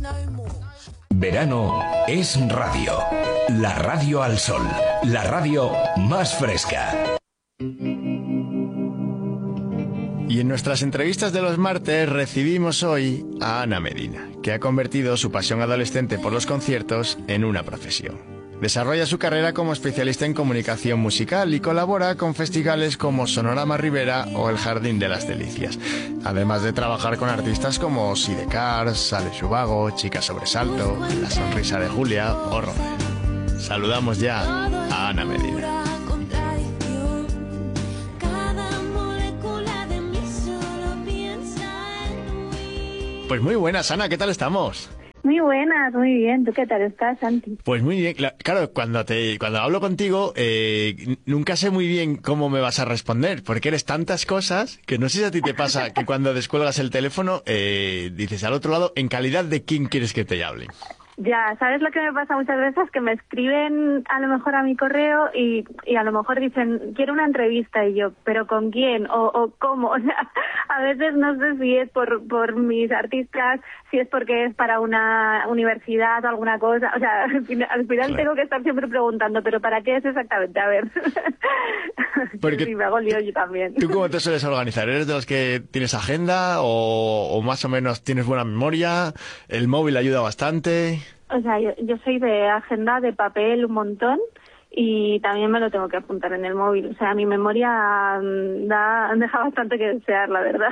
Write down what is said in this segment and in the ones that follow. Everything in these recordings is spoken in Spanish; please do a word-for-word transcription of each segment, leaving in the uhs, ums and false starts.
Verano es radio. La radio al sol. La radio más fresca. Y en nuestras entrevistas de los martes recibimos hoy a Ana Medina, que ha convertido su pasión adolescente por los conciertos en una profesión. Desarrolla su carrera como especialista en comunicación musical y colabora con festivales como Sonorama Ribera o El Jardín de las Delicias, además de trabajar con artistas como Sidecar, Sale Subago, Chica Sobresalto, La Sonrisa de Julia o Romer. Saludamos ya a Ana Medina. Pues muy buenas, Ana, ¿qué tal estamos? Muy buenas, muy bien. ¿Tú qué tal estás, Santi? Pues muy bien. Claro, cuando te cuando hablo contigo, eh, nunca sé muy bien cómo me vas a responder, porque eres tantas cosas que no sé si a ti te pasa que cuando descuelgas el teléfono eh, dices al otro lado, ¿en calidad de quién quieres que te hable? Ya, ¿sabes lo que me pasa muchas veces? Que me escriben a lo mejor a mi correo y, y a lo mejor dicen, quiero una entrevista, y yo, ¿pero con quién? ¿O, o cómo? O sea, a veces no sé si es por, por mis artistas, si es porque es para una universidad o alguna cosa. O sea, al final, al final claro. Tengo que estar siempre preguntando, ¿pero para qué es exactamente? A ver. Porque sí, me hago lío yo también. ¿Tú cómo te sueles organizar? ¿Eres de los que tienes agenda o, o más o menos tienes buena memoria? ¿El móvil ayuda bastante? O sea, yo, yo soy de agenda de papel un montón y también me lo tengo que apuntar en el móvil. O sea, mi memoria da, deja bastante que desear, la verdad.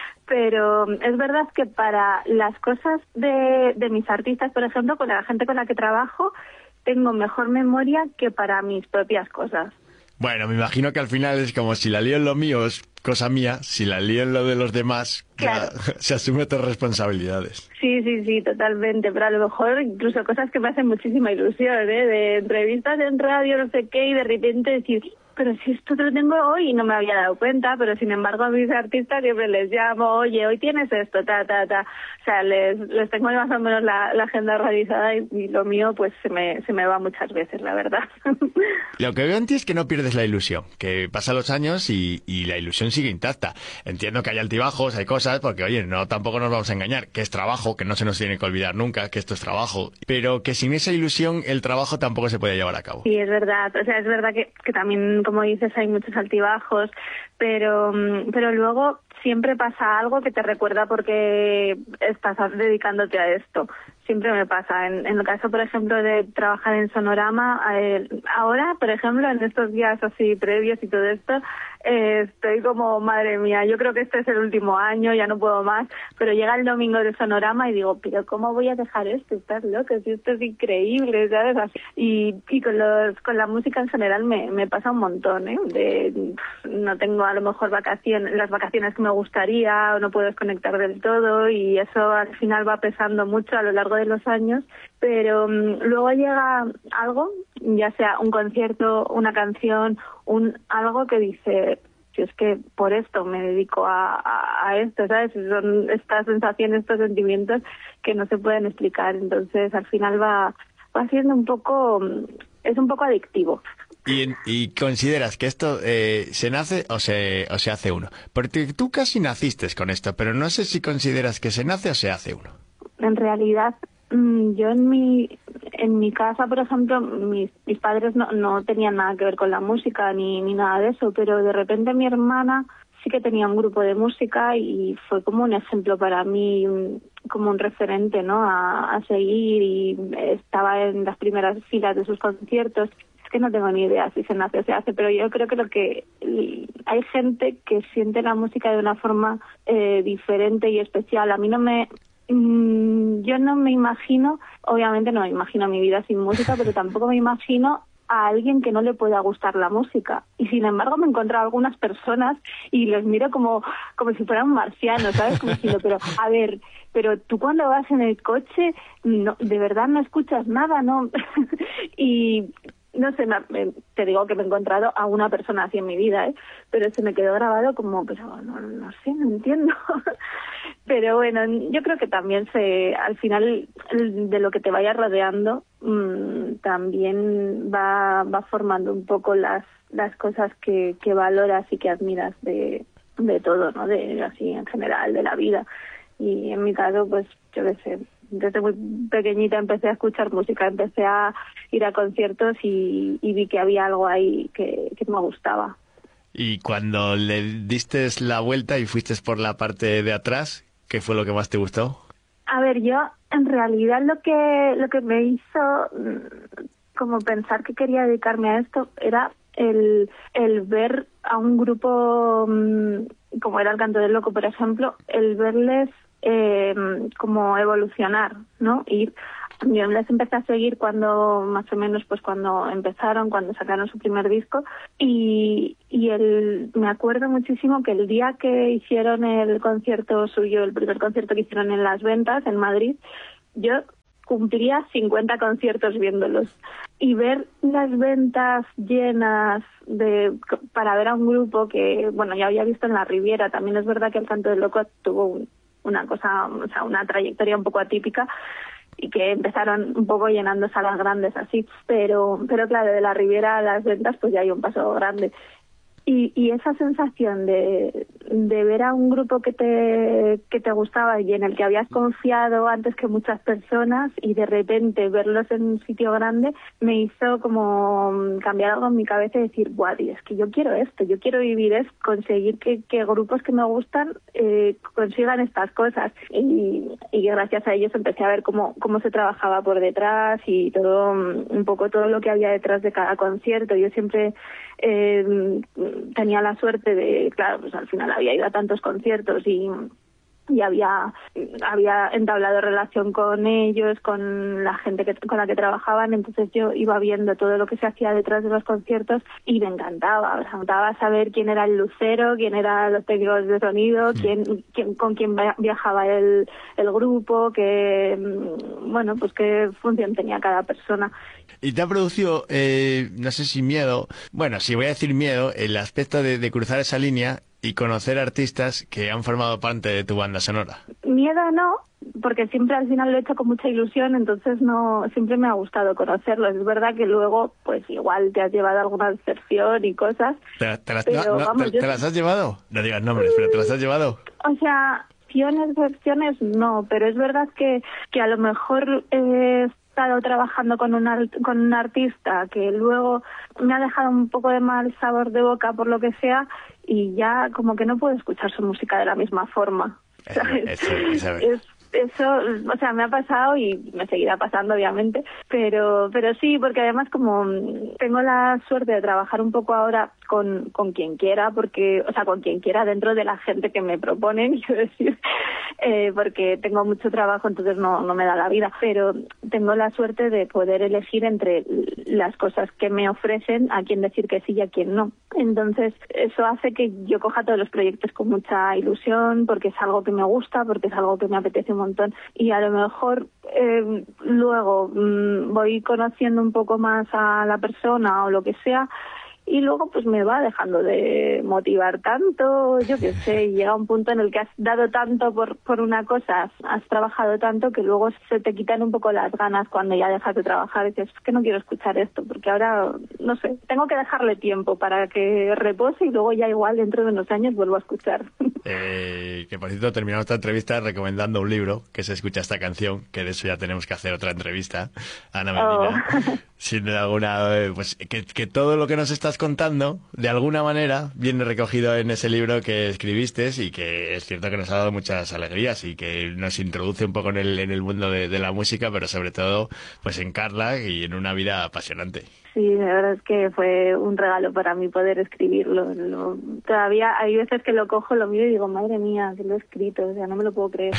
Pero es verdad que para las cosas de, de mis artistas, por ejemplo, con la gente con la que trabajo, tengo mejor memoria que para mis propias cosas. Bueno, me imagino que al final es como si la lío en lo mío es cosa mía, si la lío en lo de los demás, claro. Ya, se asume otras responsabilidades. Sí, sí, sí, totalmente, pero a lo mejor incluso cosas que me hacen muchísima ilusión, ¿eh? De entrevistas en radio, no sé qué, y de repente decir, pero si esto te lo tengo hoy y no me había dado cuenta, pero sin embargo a mis artistas siempre les llamo, oye, hoy tienes esto, ta, ta, ta. O sea, les, les tengo más o menos la, la agenda organizada y, y lo mío pues se me, se me va muchas veces, la verdad. Lo que veo en ti es que no pierdes la ilusión, que pasan los años y, y la ilusión sigue intacta. Entiendo que hay altibajos, hay cosas, porque oye, no tampoco nos vamos a engañar, que es trabajo, que no se nos tiene que olvidar nunca, que esto es trabajo, pero que sin esa ilusión el trabajo tampoco se puede llevar a cabo. Sí, es verdad, o sea, es verdad que, que también, como dices, hay muchos altibajos, pero, pero luego siempre pasa algo que te recuerda porque estás dedicándote a esto. Siempre me pasa. En, en el caso, por ejemplo, de trabajar en Sonorama, eh, ahora, por ejemplo, en estos días así previos y todo esto, eh, estoy como, madre mía, yo creo que este es el último año, ya no puedo más, pero llega el domingo de Sonorama y digo, pero ¿cómo voy a dejar esto? Estás loco, si esto es increíble, ¿sabes? Así. Y, y con los con la música en general me, me pasa un montón, ¿eh? De, no tengo a lo mejor vacaciones, las vacaciones que me gustaría, o no puedo desconectar del todo, y eso al final va pesando mucho a lo largo de los años, pero um, luego llega algo, ya sea un concierto, una canción, un algo que dice, si es que por esto me dedico a, a, a esto, ¿sabes? Son estas sensaciones, estos sentimientos que no se pueden explicar, entonces al final va, va siendo un poco, es un poco adictivo. ¿Y, y consideras que esto eh, se nace o se, o se hace uno? Porque tú casi naciste con esto, pero no sé si consideras que se nace o se hace uno. En realidad, yo en mi en mi casa, por ejemplo, mis, mis padres no, no tenían nada que ver con la música ni, ni nada de eso, pero de repente mi hermana sí que tenía un grupo de música y fue como un ejemplo para mí, un, como un referente, ¿no? A, a seguir, y estaba en las primeras filas de sus conciertos. Es que no tengo ni idea si se nace o se hace, pero yo creo que lo que hay gente que siente la música de una forma eh, diferente y especial. A mí no me Yo no me imagino, obviamente no me imagino mi vida sin música, pero tampoco me imagino a alguien que no le pueda gustar la música. Y sin embargo me he encontrado algunas personas y los miro como, como si fueran marcianos, ¿sabes? Como si, pero a ver, pero tú cuando vas en el coche, no, de verdad no escuchas nada, ¿no? y... No sé, me, te digo que me he encontrado a una persona así en mi vida, ¿eh? Pero se me quedó grabado como, pero no, no sé, no entiendo. Pero bueno, yo creo que también se, al final de lo que te vaya rodeando, mmm, también va, va formando un poco las, las cosas que, que valoras y que admiras de, de todo, ¿no? De así en general, de la vida. Y en mi caso, pues, yo qué sé, desde muy pequeñita empecé a escuchar música, empecé a ir a conciertos y, y vi que había algo ahí que, que me gustaba. Y cuando le diste la vuelta y fuiste por la parte de atrás, ¿qué fue lo que más te gustó? A ver, yo en realidad lo que lo que me hizo como pensar que quería dedicarme a esto era el, el ver a un grupo como era el Canto del Loco, por ejemplo, el verles eh, como evolucionar, ¿no? Ir Yo les empecé a seguir cuando, más o menos, pues cuando empezaron, cuando sacaron su primer disco, y, y el, me acuerdo muchísimo que el día que hicieron el concierto suyo, el primer concierto que hicieron en Las Ventas, en Madrid, yo cumplía cincuenta conciertos viéndolos. Y ver las ventas llenas de para ver a un grupo que, bueno, ya había visto en la Riviera. También es verdad que el Canto del Loco tuvo un, una cosa, o sea, una trayectoria un poco atípica, y que empezaron un poco llenando salas grandes así, pero pero claro, de la Riviera a Las Ventas pues ya hay un paso grande. Y, y esa sensación de, de ver a un grupo que te que te gustaba y en el que habías confiado antes que muchas personas, y de repente verlos en un sitio grande, me hizo como cambiar algo en mi cabeza y decir, guau, es que yo quiero esto, yo quiero vivir esto, conseguir que, que grupos que me gustan eh, consigan estas cosas. Y, y gracias a ellos empecé a ver cómo, cómo se trabajaba por detrás y todo, un poco todo lo que había detrás de cada concierto. Yo siempre eh, tenía la suerte de, claro, pues al final había ido a tantos conciertos y y había había entablado relación con ellos, con la gente que, con la que trabajaban, entonces yo iba viendo todo lo que se hacía detrás de los conciertos y me encantaba, me encantaba saber quién era el lucero, quién eran los técnicos de sonido, quién, quién con quién viajaba el, el grupo, que, bueno, pues qué función tenía cada persona. ¿Y te ha producido, eh, no sé si miedo, bueno, si voy a decir miedo, el aspecto de, de cruzar esa línea y conocer artistas que han formado parte de tu banda sonora? Miedo no, porque siempre al final lo he hecho con mucha ilusión, entonces no, siempre me ha gustado conocerlos. Es verdad que luego, pues igual te has llevado alguna decepción y cosas. ¿Te, te, las, pero, no, no, vamos, te, yo... ¿te las has llevado? No digas nombres, pero ¿te las has llevado? O sea, decepciones, decepciones no, pero es verdad que, que a lo mejor he estado trabajando con un, art, con un artista que luego me ha dejado un poco de mal sabor de boca por lo que sea, y ya como que no puedo escuchar su música de la misma forma. ¿Sabes? Eso, eso, eso. Es, eso, o sea, me ha pasado y me seguirá pasando, obviamente, pero pero sí, porque además como tengo la suerte de trabajar un poco ahora con, con quien quiera, porque, o sea, con quien quiera dentro de la gente que me proponen, quiero decir, eh, porque tengo mucho trabajo, entonces no, no me da la vida, pero tengo la suerte de poder elegir entre las cosas que me ofrecen, a quién decir que sí y a quién no. Entonces, eso hace que yo coja todos los proyectos con mucha ilusión, porque es algo que me gusta, porque es algo que me apetece un montón, y a lo mejor eh, luego mmm, voy conociendo un poco más a la persona o lo que sea, y luego pues me va dejando de motivar tanto, yo qué sé, y llega un punto en el que has dado tanto por por una cosa, has, has trabajado tanto, que luego se te quitan un poco las ganas cuando ya dejas de trabajar, y dices, es que no quiero escuchar esto, porque ahora, no sé, tengo que dejarle tiempo para que repose y luego ya igual dentro de unos años vuelvo a escuchar. Eh, que por cierto, terminamos esta entrevista recomendando un libro, que se escucha esta canción, que de eso ya tenemos que hacer otra entrevista, Ana Medina. Oh. Sin alguna, pues que, que todo lo que nos estás contando, de alguna manera, viene recogido en ese libro que escribiste, y que es cierto que nos ha dado muchas alegrías y que nos introduce un poco en el, en el mundo de, de la música, pero sobre todo pues en Carla y en una vida apasionante. Sí, la verdad es que fue un regalo para mí poder escribirlo. Lo, todavía hay veces que lo cojo, lo miro y digo, madre mía, que lo he escrito, o sea, no me lo puedo creer.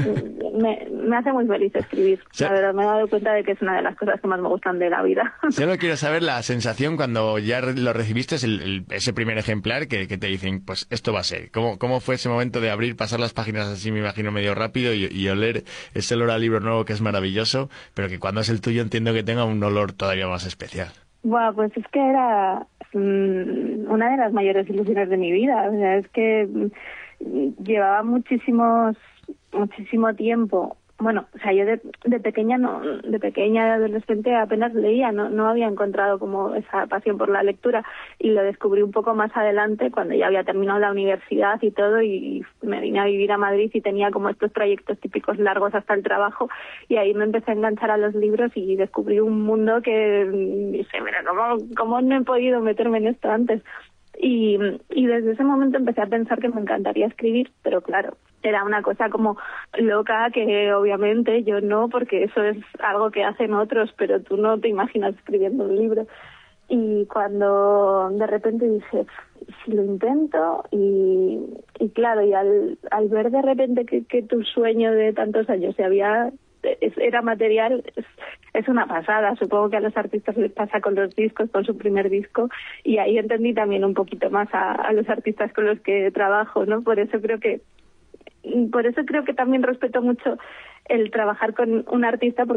me, me hace muy feliz escribir. O sea, la verdad, me he dado cuenta de que es una de las cosas que más me gustan de la vida. Solo quiero saber la sensación cuando ya lo recibiste, el, el, ese primer ejemplar, que, que te dicen, pues esto va a ser. ¿Cómo, ¿Cómo fue ese momento de abrir, pasar las páginas así, me imagino, medio rápido, y, y oler ese olor al libro nuevo que es maravilloso, pero que cuando es el tuyo entiendo que tenga un olor todavía más especial? Bueno, pues es que era mmm, una de las mayores ilusiones de mi vida. O sea, es que mmm, llevaba muchísimos, muchísimo tiempo bueno, o sea, yo de, de pequeña, no, de pequeña, de adolescente apenas leía, no, no había encontrado como esa pasión por la lectura, y lo descubrí un poco más adelante cuando ya había terminado la universidad y todo, y me vine a vivir a Madrid y tenía como estos trayectos típicos largos hasta el trabajo, y ahí me empecé a enganchar a los libros y descubrí un mundo que dije, mira, ¿cómo, cómo no he podido meterme en esto antes? Y, y desde ese momento empecé a pensar que me encantaría escribir, pero claro, era una cosa como loca que obviamente yo no, porque eso es algo que hacen otros, pero tú no te imaginas escribiendo un libro. Y cuando de repente dije, si lo intento, y, y claro, y al, al ver de repente que, que tu sueño de tantos años se había... era material, es, es una pasada. Supongo que a los artistas les pasa con los discos, con su primer disco, y ahí entendí también un poquito más a, a los artistas con los que trabajo, ¿no? Por eso creo que por eso creo que también respeto mucho el trabajar con un artista, porque